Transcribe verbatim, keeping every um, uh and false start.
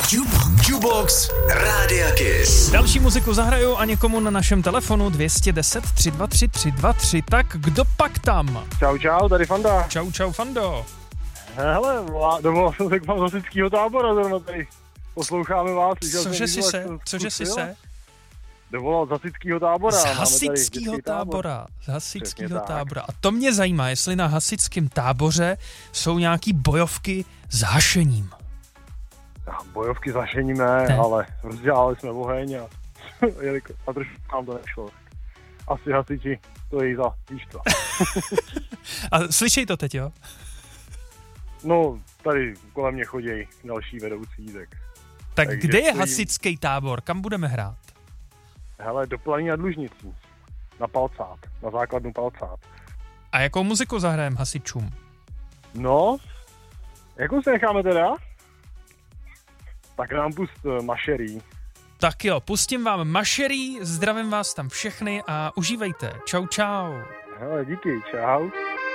Jukebox Rádia Kiss. Další muziku zahraju a někomu na našem telefonu dva jedna nula tři dva tři tři dva tři. Tak kdo pak tam? Čau, čau, tady Fanda. Čau, čau, Fando. Hele, dovolal jsem se k vám z hasičského tábora, zrovna tady posloucháme vás. Cože si se? Cože si se? Dovolal z hasičského tábora. Z hasičského tábora. Z hasičského tábora. A to mě zajímá, jestli na hasičském táboře jsou nějaký bojovky s hašením. Bojovky s hašením ne, ne. ale rozdělali jsme oheň a, a trošku nám to nešlo. Asi hasiči stojí za výštva. A slyšej to teď, jo? No, tady kolem mě chodí další vedoucí, tak... Tak kde je hasičský tábor? Kam budeme hrát? Hele, do Planí nad Lužnicí. Na Palcát, na základnu Palcát. A jakou muziku zahrajem hasičům? No, jakou se necháme teda? Tak nám pust Mašerí. Tak jo, pustím vám Mašerí, zdravím vás tam všechny a užívejte. Čau, čau. Hele, díky, čau.